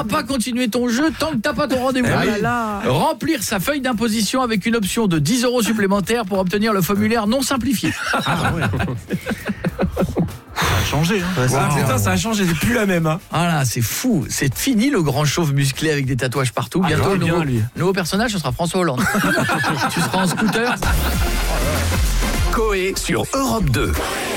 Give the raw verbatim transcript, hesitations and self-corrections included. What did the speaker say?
pourras pas continuer ton jeu tant que t'as pas ton rendez-vous. Ah là là. Remplir sa feuille d'imposition avec une option de dix euros supplémentaires pour obtenir le formulaire non simplifié. Ah ouais. Ça a changé. Hein. Ouais, Ah, putain, ça a changé, c'est plus la même. Hein. Voilà, c'est fou. C'est fini le grand chauve musclé avec des tatouages partout. Ah, Bientôt, il le est bien, nouveau, lui. nouveau personnage, ce sera François Hollande. Tu seras en scooter. Coé sur Europe deux.